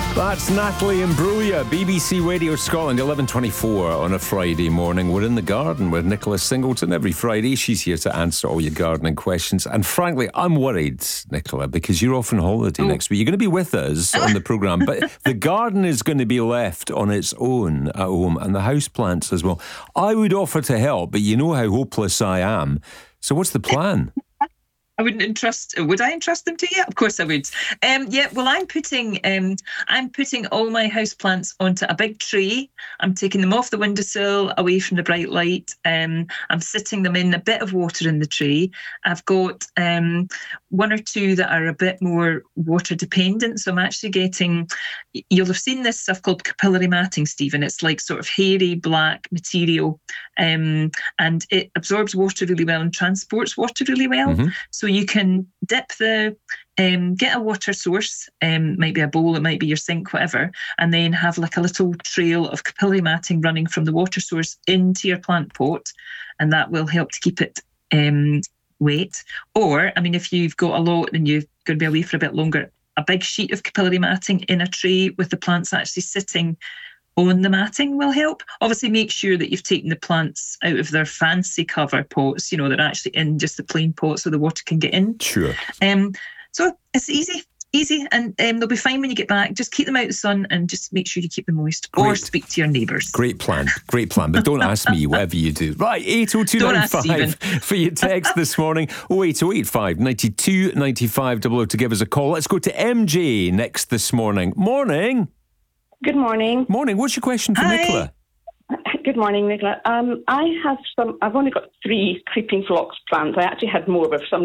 That's Natalie Imbruglia, BBC Radio Scotland, 11:24 on a Friday morning. We're in the garden with Nicola Singleton every Friday. She's here to answer all your gardening questions. And frankly, I'm worried, Nicola, because you're off on holiday next week. You're going to be with us on the programme, but the garden is going to be left on its own at home, and the houseplants as well. I would offer to help, but you know how hopeless I am. So what's the plan? Would I entrust them to you? Of course I would. Well, I'm putting all my houseplants onto a big tray. I'm taking them off the windowsill, away from the bright light. I'm sitting them in a bit of water in the tray. I've got one or two that are a bit more water dependent. So I'm actually getting, you'll have seen this stuff called capillary matting, Stephen. It's like sort of hairy black material, and it absorbs water really well and transports water really well. Mm-hmm. So you can dip get a water source, might be a bowl, it might be your sink, whatever, and then have like a little trail of capillary matting running from the water source into your plant pot, and that will help to keep it wet. Or, I mean, if you've got a lot and you're going to be away for a bit longer, a big sheet of capillary matting in a tray with the plants actually sitting on the matting will help. Obviously, make sure that you've taken the plants out of their fancy cover pots. They're actually in just the plain pot so the water can get in. Sure. So it's easy, and they'll be fine when you get back. Just keep them out of the sun and just make sure you keep them moist. Great. Or speak to your neighbours. Great plan, but don't ask me, whatever you do. Right, 80295 for your text this morning. 08085 92 95 00 to give us a call. Let's go to MJ next this morning. Morning. Good morning. Morning. What's your question for Nicola? Good morning, Nicola. I've only got 3 creeping phlox plants. I actually had more, but for some